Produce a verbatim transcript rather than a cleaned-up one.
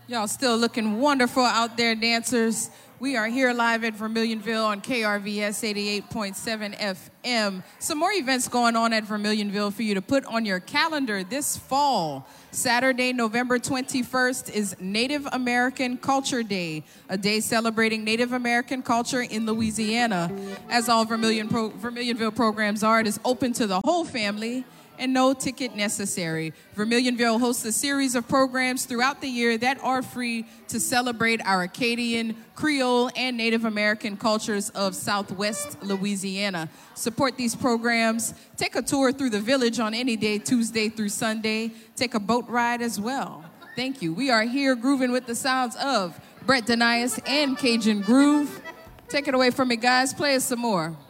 Y'all still looking wonderful out there, dancers. We are here live at Vermilionville on K R V S eighty-eight point seven F M. Some more events going on at Vermilionville for you to put on your calendar this fall. Saturday, November twenty-first is Native American Culture Day, a day celebrating Native American culture in Louisiana. As all Vermilion Pro- Vermilionville programs are, it is open to the whole family and no ticket necessary. Vermilionville hosts a series of programs throughout the year that are free to celebrate our Acadian, Creole, and Native American cultures of Southwest Louisiana. Support these programs. Take a tour through the village on any day, Tuesday through Sunday. Take a boat ride as well. Thank you. We are here grooving with the sounds of Brett Denias and Cajun Groove. Take it away from me, guys. Play us some more.